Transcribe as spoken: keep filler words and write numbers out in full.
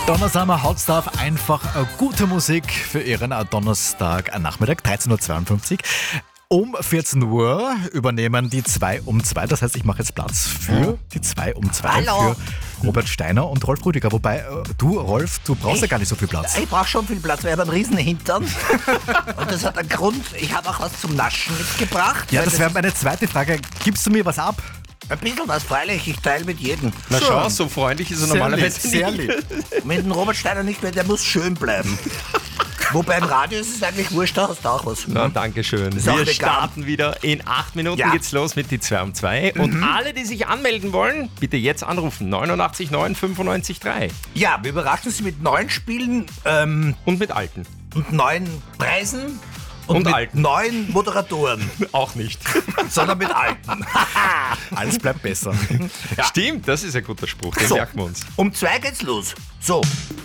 Donnersammer Hotstuff, einfach äh, gute Musik für Ihren äh, Donnerstag äh, Nachmittag, dreizehn Uhr zweiundfünfzig. Um vierzehn Uhr übernehmen die zwei um zwei. Das heißt, ich mache jetzt Platz für die zwei um zwei. Hallo. Für Robert Steiner und Rolf Rüdiger. Wobei, äh, du, Rolf, du brauchst ja gar nicht so viel Platz. Ich brauche schon viel Platz, weil ich habe einen riesen Hintern. Und das hat einen Grund. Ich habe auch was zum Naschen mitgebracht. Ja, weil das wäre meine zweite Frage. Gibst du mir was ab? Ein bisschen was, freilich. Ich teile mit jedem. Na Schön. schau, so freundlich ist er Sehr normalerweise lieb, sehr nicht. lieb. Mit dem Robert Steiner nicht mehr, der muss schön bleiben. Wobei im Radio ist es eigentlich wurscht, da hast du auch was. Na, danke schön. Ist auch Wir vegan. starten wieder. In acht Minuten Ja. geht's los mit die zwei um zwei. Und alle, die sich anmelden wollen, bitte jetzt anrufen. neunundachtzig neun fünfundneunzig drei. Ja, wir überraschen Sie mit neuen Spielen ähm, Und mit alten. und neuen Preisen und, Und mit alten. neuen Moderatoren, Auch nicht. sondern mit alten. Alles bleibt besser. Stimmt, das ist ein guter Spruch. Den So. merken wir uns. Um zwei geht's los. So,